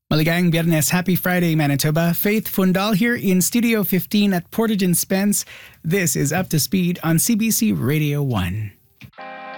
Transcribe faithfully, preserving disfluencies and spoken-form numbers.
Maligayang Biyernes. Happy Friday, Manitoba. Faith Fundal here in Studio fifteen at Portage and Spence. This is Up to Speed on C B C Radio one.